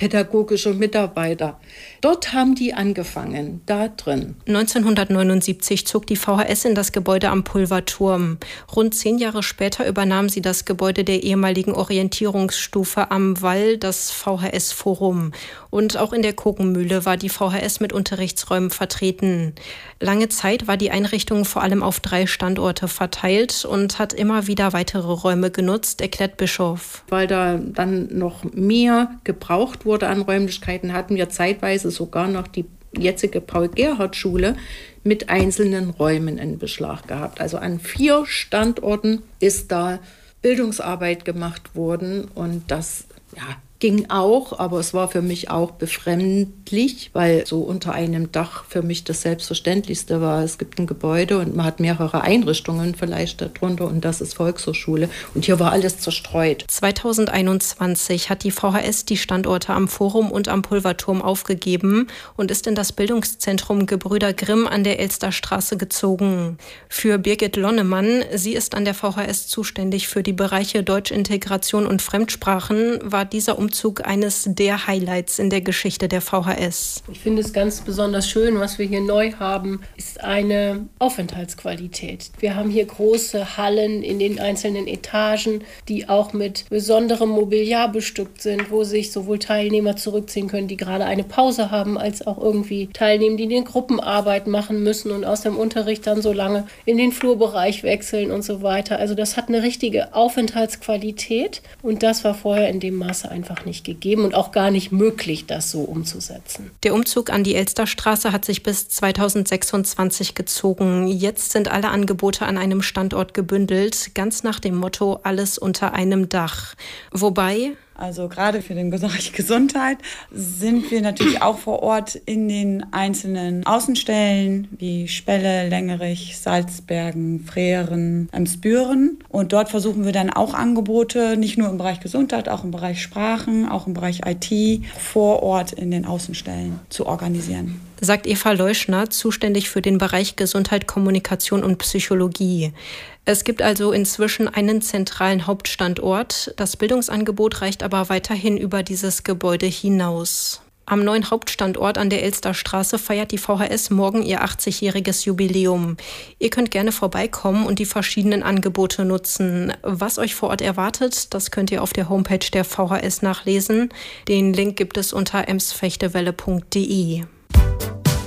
pädagogischer Mitarbeiter. Dort haben die angefangen, da drin. 1979 zog die VHS in das Gebäude am Pulverturm. Rund 10 Jahre später übernahm sie das Gebäude der ehemaligen Orientierungsstufe am Wall, das VHS-Forum. Und auch in der Kogenmühle war die VHS mit Unterrichtsräumen vertreten. Lange Zeit war die Einrichtung vor allem auf 3 Standorte verteilt und hat immer wieder weitere Räume genutzt, erklärt Bischof. Weil da dann noch mehr gebraucht wurde an Räumlichkeiten, hatten wir zeitweise sogar noch die jetzige Paul-Gerhardt-Schule mit einzelnen Räumen in Beschlag gehabt. Also an 4 Standorten ist da Bildungsarbeit gemacht worden und das ging auch, aber es war für mich auch befremdlich, weil so unter einem Dach für mich das Selbstverständlichste war. Es gibt ein Gebäude und man hat mehrere Einrichtungen vielleicht darunter und das ist Volkshochschule. Und hier war alles zerstreut. 2021 hat die VHS die Standorte am Forum und am Pulverturm aufgegeben und ist in das Bildungszentrum Gebrüder Grimm an der Elsterstraße gezogen. Für Birgit Lonnemann, sie ist an der VHS zuständig für die Bereiche Deutschintegration und Fremdsprachen, war dieser Umzug eines der Highlights in der Geschichte der VHS. Ich finde es ganz besonders schön, was wir hier neu haben, ist eine Aufenthaltsqualität. Wir haben hier große Hallen in den einzelnen Etagen, die auch mit besonderem Mobiliar bestückt sind, wo sich sowohl Teilnehmer zurückziehen können, die gerade eine Pause haben, als auch irgendwie Teilnehmer, die eine Gruppenarbeit machen müssen und aus dem Unterricht dann so lange in den Flurbereich wechseln und so weiter. Also das hat eine richtige Aufenthaltsqualität und das war vorher in dem Maße einfach nicht gegeben und auch gar nicht möglich, das so umzusetzen. Der Umzug an die Elsterstraße hat sich bis 2026 gezogen. Jetzt sind alle Angebote an einem Standort gebündelt, ganz nach dem Motto alles unter einem Dach. Wobei Also gerade für den Bereich Gesundheit sind wir natürlich auch vor Ort in den einzelnen Außenstellen wie Spelle, Lengerich, Salzbergen, Frehren, Spüren. Und dort versuchen wir dann auch Angebote, nicht nur im Bereich Gesundheit, auch im Bereich Sprachen, auch im Bereich IT, vor Ort in den Außenstellen zu organisieren. Sagt Eva Leuschner, zuständig für den Bereich Gesundheit, Kommunikation und Psychologie. Es gibt also inzwischen einen zentralen Hauptstandort. Das Bildungsangebot reicht aber weiterhin über dieses Gebäude hinaus. Am neuen Hauptstandort an der Elsterstraße feiert die VHS morgen ihr 80-jähriges Jubiläum. Ihr könnt gerne vorbeikommen und die verschiedenen Angebote nutzen. Was euch vor Ort erwartet, das könnt ihr auf der Homepage der VHS nachlesen. Den Link gibt es unter emsfechtewelle.de.